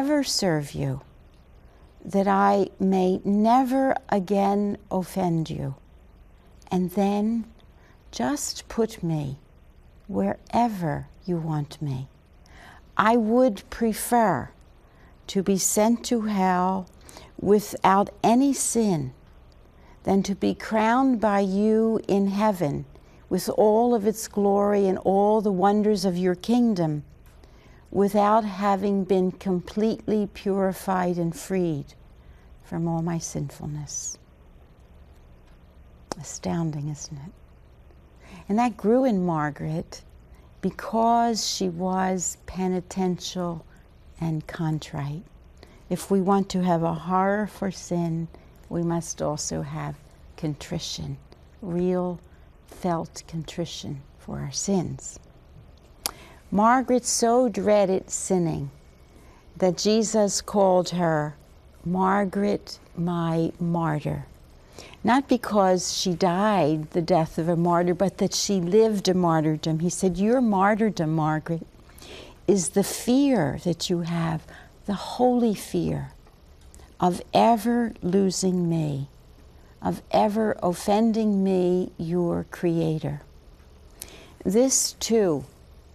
ever serve you, that I may never again offend you. And then just put me wherever you want me. I would prefer to be sent to hell without any sin than to be crowned by you in heaven with all of its glory and all the wonders of your kingdom without having been completely purified and freed from all my sinfulness. Astounding, isn't it? And that grew in Margaret because she was penitential and contrite. If we want to have a horror for sin, we must also have contrition, real felt contrition for our sins. Margaret so dreaded sinning that Jesus called her Margaret, my martyr. Not because she died the death of a martyr, but that she lived a martyrdom. He said, your martyrdom, Margaret, is the fear that you have, the holy fear of ever losing me, of ever offending me, your Creator. This, too,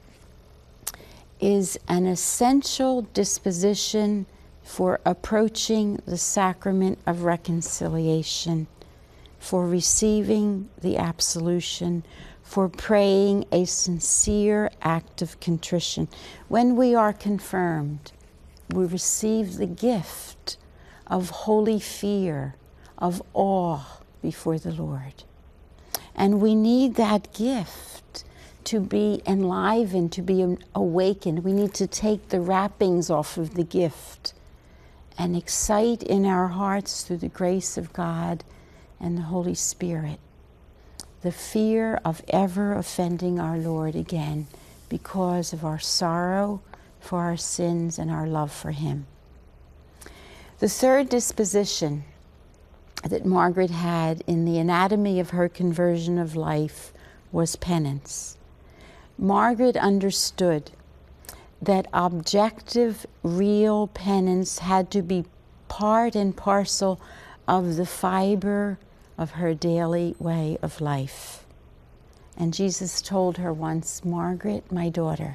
is an essential disposition for approaching the sacrament of reconciliation, for receiving the absolution, for praying a sincere act of contrition. When we are confirmed, we receive the gift of holy fear, of awe before the Lord. And we need that gift to be enlivened, to be awakened. We need to take the wrappings off of the gift and excite in our hearts through the grace of God and the Holy Spirit the fear of ever offending our Lord again because of our sorrow for our sins and our love for Him. The third disposition that Margaret had in the anatomy of her conversion of life was penance. Margaret understood that objective, real penance had to be part and parcel of the fiber of her daily way of life. And Jesus told her once, Margaret, my daughter,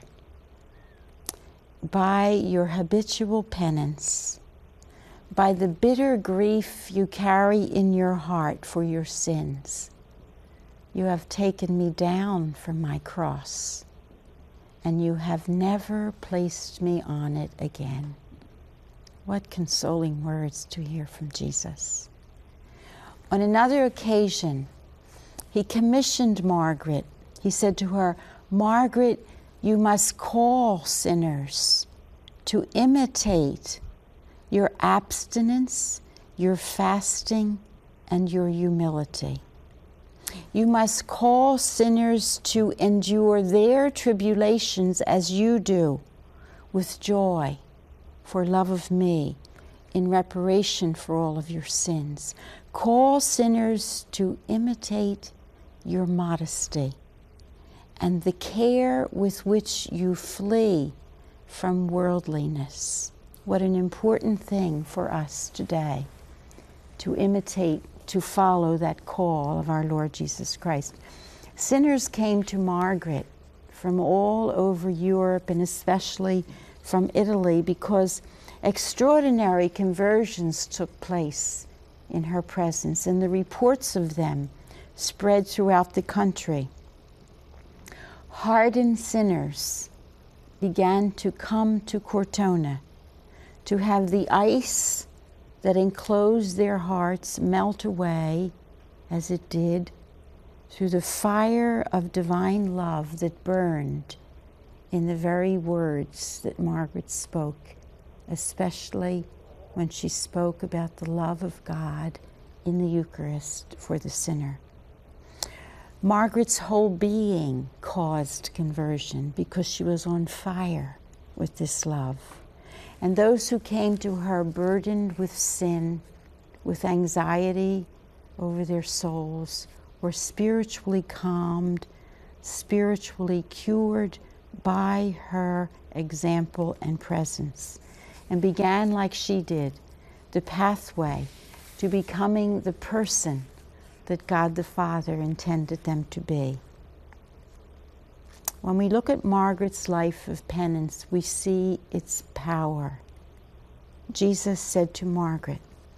by your habitual penance, by the bitter grief you carry in your heart for your sins, you have taken me down from my cross, and you have never placed me on it again. What consoling words to hear from Jesus. On another occasion, he commissioned Margaret. He said to her, Margaret, you must call sinners to imitate your abstinence, your fasting, and your humility. You must call sinners to endure their tribulations as you do, with joy, for love of me, in reparation for all of your sins. Call sinners to imitate your modesty and the care with which you flee from worldliness. What an important thing for us today, to imitate, to follow that call of our Lord Jesus Christ. Sinners came to Margaret from all over Europe and especially from Italy because extraordinary conversions took place in her presence, and the reports of them spread throughout the country. Hardened sinners began to come to Cortona to have the ice that enclosed their hearts melt away, as it did, through the fire of divine love that burned in the very words that Margaret spoke, especially when she spoke about the love of God in the Eucharist for the sinner. Margaret's whole being caused conversion because she was on fire with this love. And those who came to her burdened with sin, with anxiety over their souls, were spiritually calmed, spiritually cured by her example and presence. and began like she did, the pathway to becoming the person that God the Father intended them to be. When we look at Margaret's life of penance, we see its power. Jesus said to Margaret,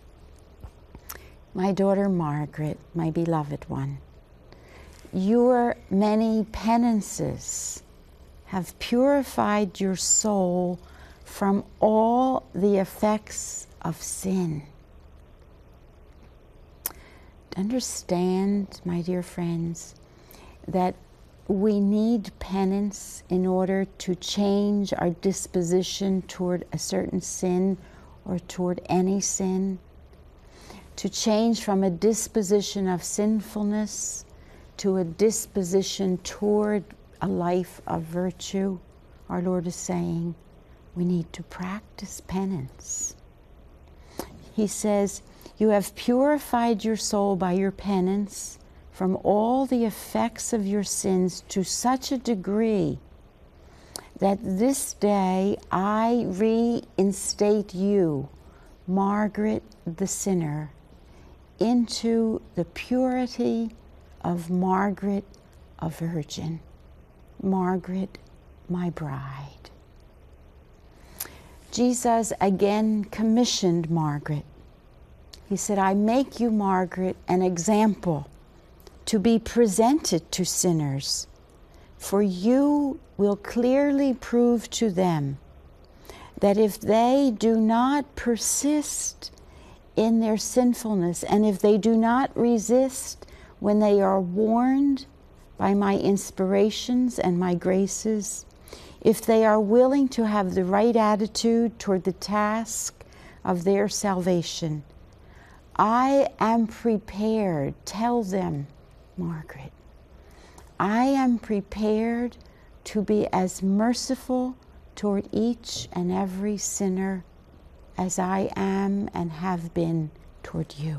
"My daughter Margaret, my beloved one, your many penances have purified your soul from all the effects of sin." Understand, my dear friends, that we need penance in order to change our disposition toward a certain sin or toward any sin, to change from a disposition of sinfulness to a disposition toward a life of virtue. Our Lord is saying we need to practice penance. He says, "You have purified your soul by your penance from all the effects of your sins to such a degree that this day I reinstate you, Margaret the sinner, into the purity of Margaret a virgin, Margaret my bride." Jesus again commissioned Margaret. He said, "I make you, Margaret, an example to be presented to sinners, for you will clearly prove to them that if they do not persist in their sinfulness, and if they do not resist when they are warned by my inspirations and my graces, if they are willing to have the right attitude toward the task of their salvation, I am prepared," tell them, Margaret, "I am prepared to be as merciful toward each and every sinner as I am and have been toward you.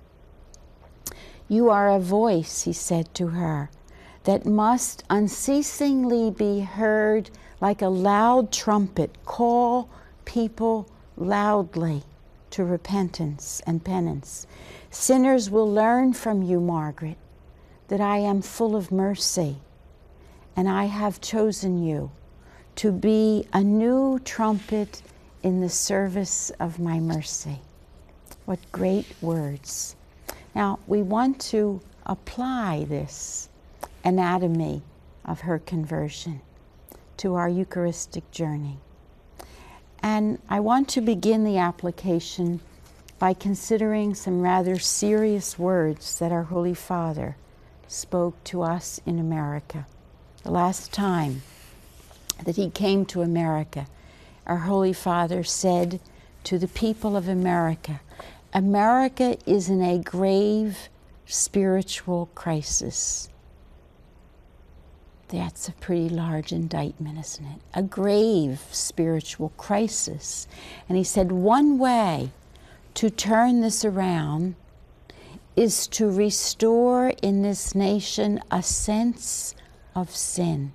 You are a voice," he said to her, "that must unceasingly be heard like a loud trumpet. Call people loudly to repentance and penance. Sinners will learn from you, Margaret, that I am full of mercy, and I have chosen you to be a new trumpet in the service of my mercy." What great words. Now, we want to apply this anatomy of her conversion to our Eucharistic journey. And I want to begin the application by considering some rather serious words that our Holy Father spoke to us in America. The last time that he came to America, our Holy Father said to the people of America, "America is in a grave spiritual crisis." That's a pretty large indictment, isn't it? A grave spiritual crisis. And he said one way to turn this around is to restore in this nation a sense of sin.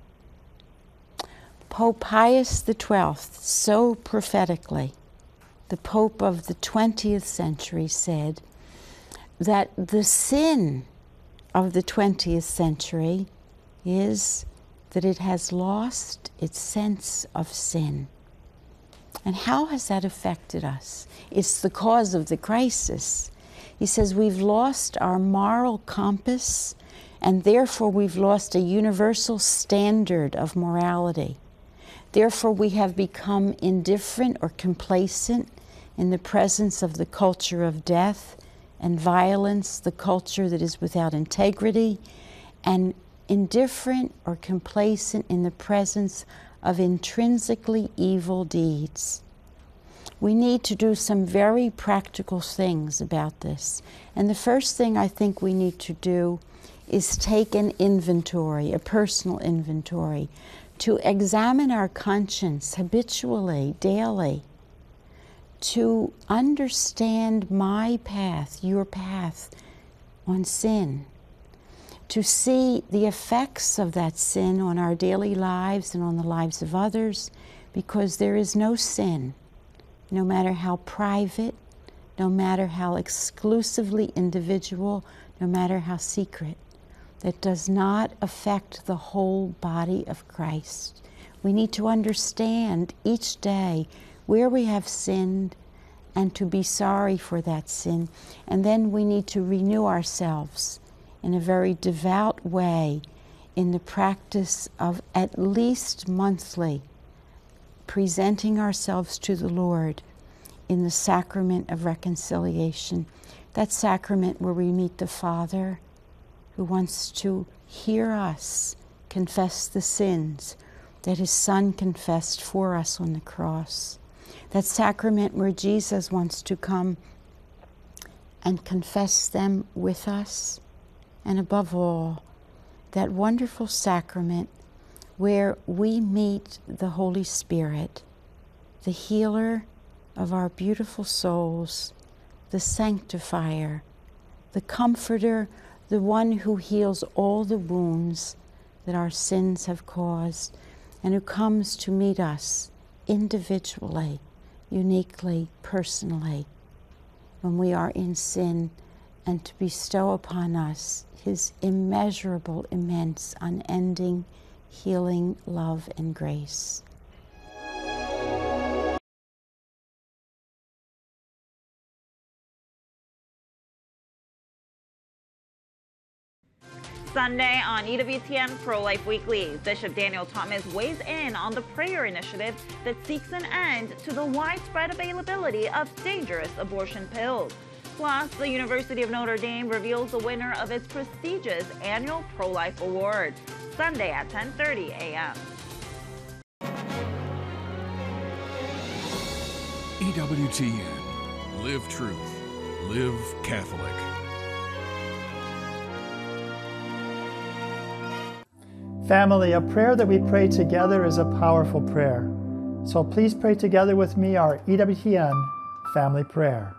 Pope Pius XII, so prophetically, the Pope of the 20th century, said that the sin of the 20th century is that it has lost its sense of sin. And how has that affected us? It's the cause of the crisis. He says we've lost our moral compass, and therefore we've lost a universal standard of morality. Therefore we have become indifferent or complacent in the presence of the culture of death and violence, the culture that is without integrity, and indifferent or complacent in the presence of intrinsically evil deeds. We need to do some very practical things about this. And the first thing I think we need to do is take an inventory, a personal inventory, to examine our conscience habitually, daily, to understand my path, your path on sin, to see the effects of that sin on our daily lives and on the lives of others, because there is no sin no matter how private, no matter how exclusively individual, no matter how secret, that does not affect the whole body of Christ. We need to understand each day where we have sinned and to be sorry for that sin. And then we need to renew ourselves in a very devout way in the practice of at least monthly presenting ourselves to the Lord in the sacrament of reconciliation. That sacrament where we meet the Father who wants to hear us confess the sins that His Son confessed for us on the cross. That sacrament where Jesus wants to come and confess them with us. And above all, that wonderful sacrament where we meet the Holy Spirit, the healer of our beautiful souls, the sanctifier, the comforter, the one who heals all the wounds that our sins have caused, and who comes to meet us individually, uniquely, personally, when we are in sin, and to bestow upon us His immeasurable, immense, unending, healing love and grace. Sunday on EWTN Pro-Life Weekly, Bishop Daniel Thomas weighs in on the prayer initiative that seeks an end to the widespread availability of dangerous abortion pills. Plus, the University of Notre Dame reveals the winner of its prestigious annual Pro-Life Award, Sunday at 10:30 a.m. EWTN. Live truth. Live Catholic. Family, a prayer that we pray together is a powerful prayer. So please pray together with me our EWTN family prayer.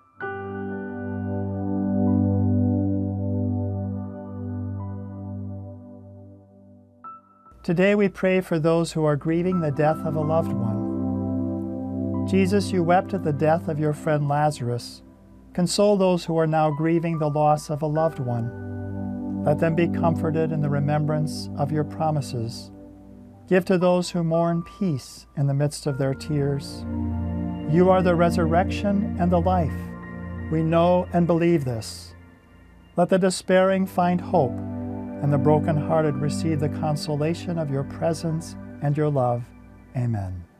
Today we pray for those who are grieving the death of a loved one. Jesus, you wept at the death of your friend Lazarus. Console those who are now grieving the loss of a loved one. Let them be comforted in the remembrance of your promises. Give to those who mourn peace in the midst of their tears. You are the resurrection and the life. We know and believe this. Let the despairing find hope, and the brokenhearted receive the consolation of your presence and your love. Amen.